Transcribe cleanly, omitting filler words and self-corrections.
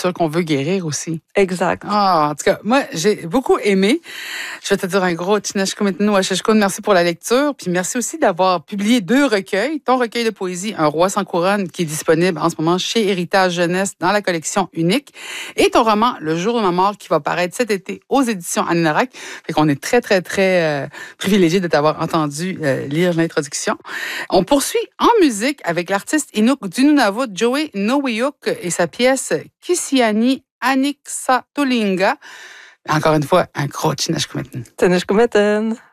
blessures qu'on veut guérir aussi. Exact. Ah, en tout cas, moi, j'ai beaucoup aimé. Je vais te dire un gros Tinashkumitnu Washishkun. Merci pour la lecture. Puis merci aussi d'avoir publié 2 recueils. Ton recueil de poésie, Un roi sans couronne, qui est disponible en ce moment chez Héritage Jeunesse dans la collection Unique. Et ton roman, Le jour de ma mort, qui va paraître cet été aux éditions Anne-Larac. Fait qu'on est très, très, très privilégiés de t'avoir entendu lire l'introduction. On poursuit en musique avec l'artiste Inuk du Nunavut, Joey Noweyuk, et sa pièce Kisiani Aniksatulinga. Encore une fois, un gros Tinashkumitnu. Tinashkumitnu.